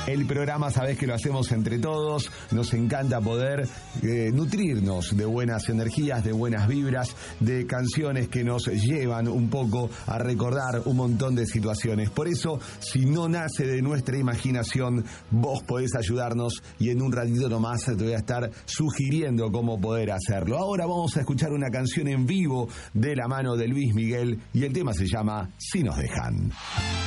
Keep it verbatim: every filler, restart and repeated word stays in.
El programa, sabés que lo hacemos entre todos, nos encanta poder eh, nutrirnos de buenas energías, de buenas vibras, de canciones que nos llevan un poco a recordar un montón de situaciones. Por eso, si no nace de nuestra imaginación, vos podés ayudarnos y en un ratito nomás te voy a estar sugiriendo cómo poder hacerlo. Ahora vamos a escuchar una canción en vivo de la mano de Luis Miguel y el tema se llama Si nos dejan.